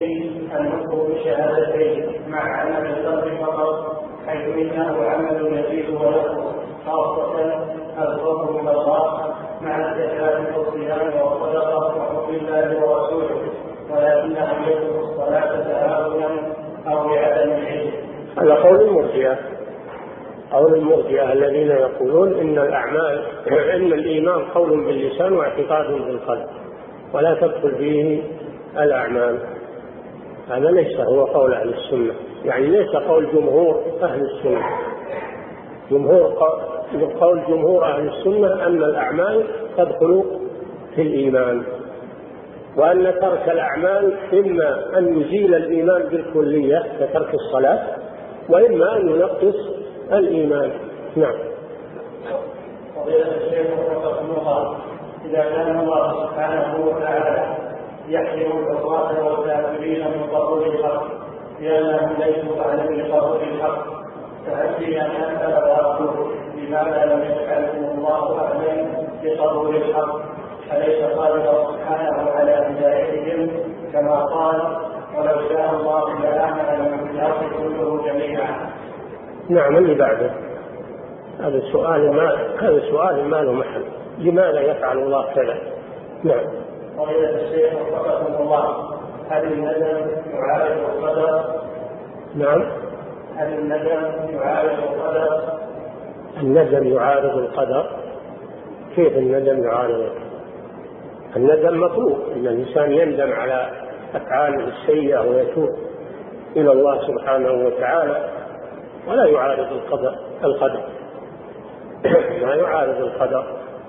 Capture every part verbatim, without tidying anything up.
النطق بشهادتين مع عمل القلب فقط، حيث انه عمل يزيد وينقص، خاصه الخوف من الله مع الزكاه والصيام والصدقه وحب الله ورسوله، ولكنهم يترك الصلاه تهاونا او بعدم العلم. هذا قول المرجئه قول المرجئه الذين يقولون ان الاعمال ان الايمان قول باللسان واعتقاد بالقلب ولا تدخل فيه الاعمال. هذا ليس هو قول أهل السنة، يعني ليس قول جمهور أهل السنة. جمهور قول جمهور أهل السنة أن الأعمال تدخل في الإيمان، وأن ترك الأعمال إما أن يزيل الإيمان بالكلية كترك الصلاة، وإما أن ينقص الإيمان. نعم. فضيلة الشيخ رحمه الله، إذا كان الله سبحانه وتعالى يحرم العصاة والكافرين من قبول الحق لأنهم ليسوا أهلا لقبول الحق، فهل أن أسأل وأقول لماذا لم يجعلهم الله أهلا لقبول الحق؟ أليس قادر سبحانه على هدايتهم كما قال ولو شاء الله لآمن من في الأرض كله جميعا؟ نعم. اللي بعده هذا سؤال ما هذا سؤال ما له محل. لماذا يفعل الله كذا؟ نعم. فضيلة الشيخ وفقكم الله، هل الندم يعارض القدر؟ نعم. هل الندم يعارض القدر؟ الندم يعارض القدر؟ كيف الندم يعارض القدر؟ الندم مطلوب، ان الانسان يندم على افعاله السيئه ويتوب الى الله سبحانه وتعالى، ولا يعارض القدر. القدر ما يعارض القدر،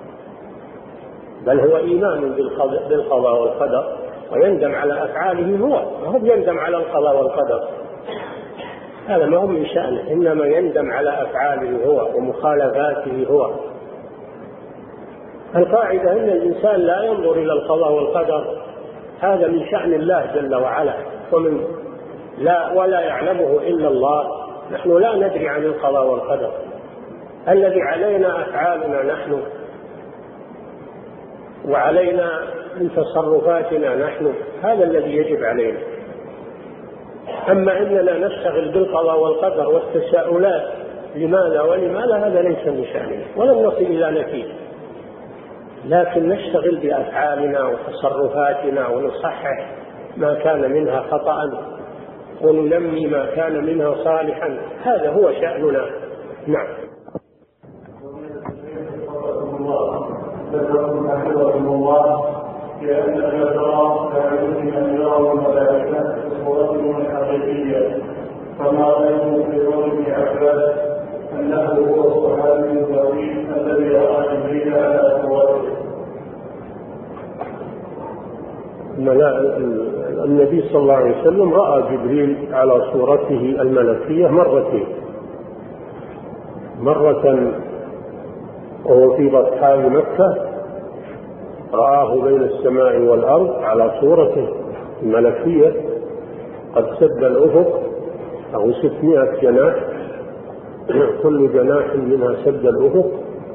بل هو إيمان بالقضاء والقدر، ويندم على أفعاله هو، وهو يندم على القضاء والقدر. هذا ما هو من شأنه، إنما يندم على أفعاله هو ومخالفاته هو. القاعدة أن الإنسان لا ينظر إلى القضاء والقدر، هذا من شأن الله جل وعلا، ومن لا ولا يعلمه إلا الله. نحن لا ندري عن القضاء والقدر، الذي علينا أفعالنا نحن، وعلينا من تصرفاتنا نحن، هذا الذي يجب علينا. أما إننا نشتغل بالقضاء والقدر والتساؤلات لماذا ولماذا، هذا ليس من شأننا ولن نصل إلى نتيجة، لكن نشتغل بأفعالنا وتصرفاتنا ونصحح ما كان منها خطأ وننمي ما كان منها صالحا، هذا هو شأننا. نعم. ذكركم حفظكم الله بأن الأبرار لا يمكن أن يروا الملائكة بصورتهم الحقيقية، فما رأيتم في قول ابن عباس أنه هو الصحابي الطويل الذي رأى جبريل على صورته؟ النبي صلى الله عليه وسلم رأى جبريل على صورته الملكية مرتين، مرة وهو في بطحاء مكة رآه بين السماء والأرض على صورته الملكية قد سد الأفق، أو ستمائة جناح، كل جناح منها سد الأفق.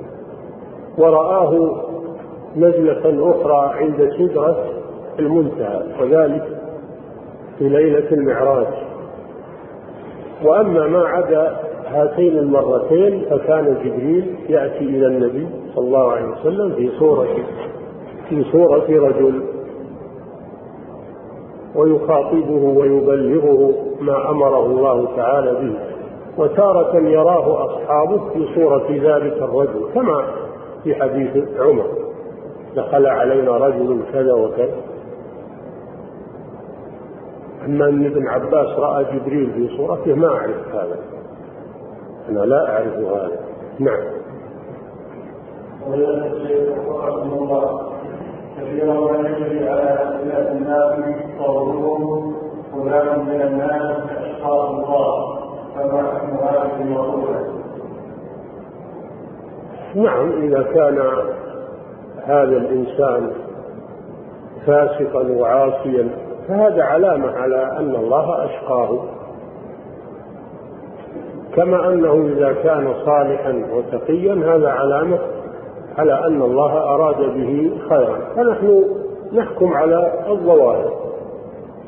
ورآه نزلة أخرى عند سدرة المنتهى، وذلك في ليلة المعراج. وأما ما عدا هاتين المرتين فكان جبريل يأتي إلى النبي صلى الله عليه وسلم في صورة في صورة رجل ويخاطبه ويبلغه ما أمره الله تعالى به، وتارة يراه أصحابه في صورة ذلك الرجل، كما في حديث عمر دخل علينا رجل كذا وكذا. أما أن ابن عباس رأى جبريل في صورته ما أعرف هذا، أنا لا أعرف هذا. نعم. كثيرا ما يجري على أسئلة الناس قولهم فلان من الناس أشخاص الله، فما حكم هذه الموضوع؟ نعم، إذا كان هذا الإنسان فاسقا وعاصيا فهذا علامة على أن الله أشقاه، كما أنه إذا كان صالحا وتقيا هذا علامة على أن الله أراد به خيرا. فنحن نحكم على الظواهر،